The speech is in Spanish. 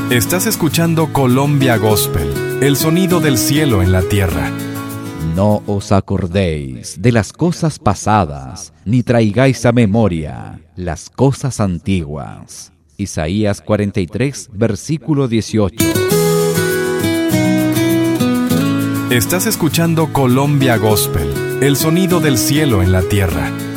Estás escuchando Colombia Gospel, el sonido del cielo en la tierra. No os acordéis de las cosas pasadas, ni traigáis a memoria las cosas antiguas. Isaías 43, versículo 18. Estás escuchando Colombia Gospel, el sonido del cielo en la tierra.